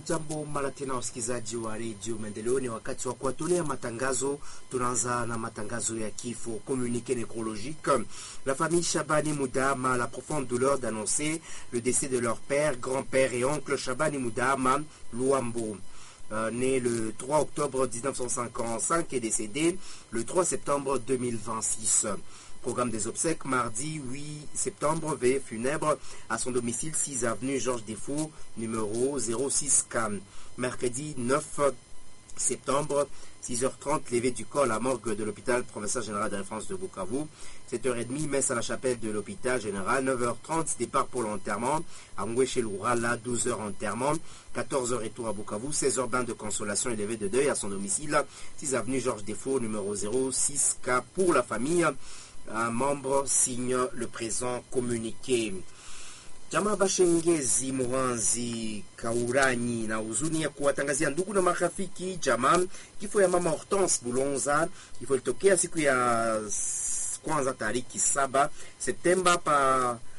Jambo mara tena wasikizaji wa Radio Maendeleo, ni wakati wa kuwatolea matangazo. Tunaanza na matangazo ya kifo. Communiqué nécrologique. La famille Shabani Moudahama a la profonde douleur d'annoncer le décès de leur père, grand-père et oncle Shabani Moudahama Luambo. Né le 3 octobre 1955 et décédé le 3 septembre 2026. Programme des obsèques mardi 8 septembre, veillée funèbre à son domicile 6 avenue Georges Defoe, numéro 06 Cam. Mercredi 9 septembre, 6h30, levée du corps à la morgue de l'hôpital provincial général de référence de Bukavu. 7h30, messe à la chapelle de l'hôpital général. 9h30, départ pour l'enterrement à Ngweshe-Lourala. 12h enterrement. 14h retour à Bukavu. 16h bain de consolation et levée de deuil à son domicile 6 avenue Georges Defoe, numéro 06 K. Pour la famille, un membre signe le présent communiqué. Jamaa Bashengezi Muhanzi Kauranyi na huzuni ya kuwatangazia ndugu na marafiki jamaa kifo ya mama Hortense Bulonza. Kifo ilitokea siku ya kwanza tariki 7 Septemba pa